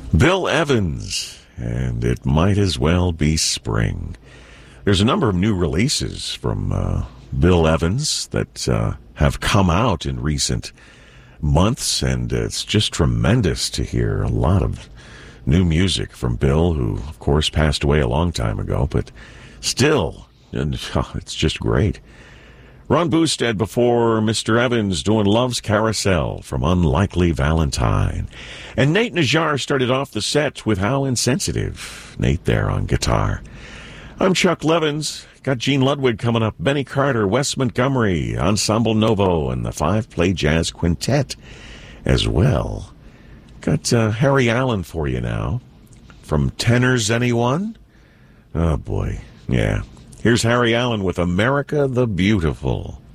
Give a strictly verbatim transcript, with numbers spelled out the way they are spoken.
Bill Evans, and it might as well be spring. There's a number of new releases from uh, Bill Evans that uh, have come out in recent months, and it's just tremendous to hear a lot of new music from Bill, who, of course, passed away a long time ago, but still, and, oh, it's just great. Ron Boosted before Mister Evans doing Love's Carousel from Unlikely Valentine. And Nate Najjar started off the set with How Insensitive. Nate there on guitar. I'm Chuck Levins. Got Gene Ludwig coming up, Benny Carter, Wes Montgomery, Ensemble Novo, and the Five Play Jazz Quintet as well. Got uh, Harry Allen for you now. From Tenors Anyone? Oh, boy. Yeah. Here's Harry Allen with America the Beautiful.